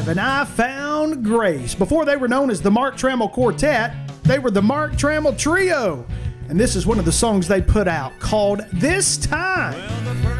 5, and I Found Grace. Before they were known as the Mark Trammell Quartet, they were the Mark Trammell Trio. And this is one of the songs they put out called This Time.